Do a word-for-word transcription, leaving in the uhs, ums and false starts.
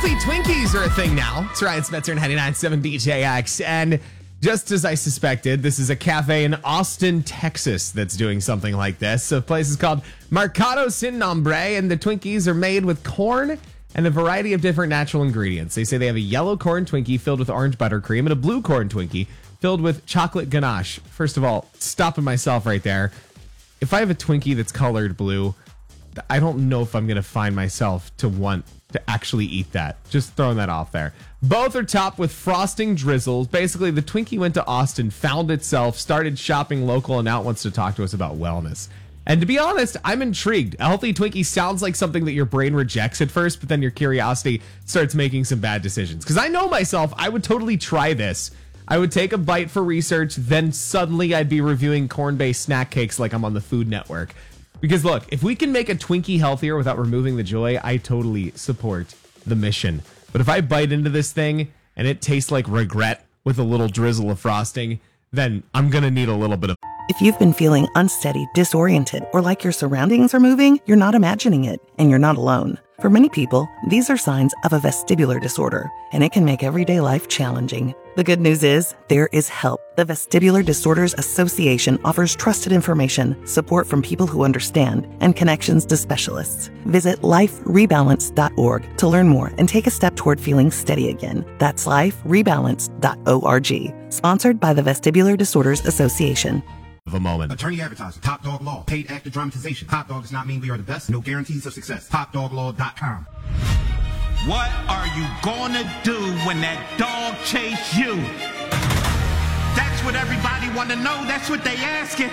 Healthy Twinkies are a thing now. It's Ryan Spencer and ninety-nine point seven D J X. And just as I suspected, this is a cafe in Austin, Texas that's doing something like this. The place is called Mercado Sin Nombre, and the Twinkies are made with corn and a variety of different natural ingredients. They say they have a yellow corn Twinkie filled with orange buttercream and a blue corn Twinkie filled with chocolate ganache. First of all, stopping myself right there. If I have a Twinkie that's colored blue, I don't know if I'm going to find myself to want to actually eat that. Just throwing that off there. Both are topped with frosting drizzles. Basically, the Twinkie went to Austin, found itself, started shopping local, and now it wants to talk to us about wellness. And to be honest, I'm intrigued. A healthy Twinkie sounds like something that your brain rejects at first, but then your curiosity starts making some bad decisions. Because I know myself, I would totally try this. I would take a bite for research, then suddenly I'd be reviewing corn-based snack cakes like I'm on the Food Network. Because look, if we can make a Twinkie healthier without removing the joy, I totally support the mission. But if I bite into this thing and it tastes like regret with a little drizzle of frosting, then I'm going to need a little bit of... If you've been feeling unsteady, disoriented, or like your surroundings are moving, you're not imagining it, and you're not alone. For many people, these are signs of a vestibular disorder, and it can make everyday life challenging. The good news is, there is help. The Vestibular Disorders Association offers trusted information, support from people who understand, and connections to specialists. Visit life rebalance dot org to learn more and take a step toward feeling steady again. That's life rebalance dot org. Sponsored by the Vestibular Disorders Association. Of a moment. Attorney advertising, Top Dog Law, paid actor dramatization. Top Dog does not mean we are the best. No guarantees of success. top dog law dot com. What are you gonna do when that dog chase you? That's what everybody wanna know. That's what they asking.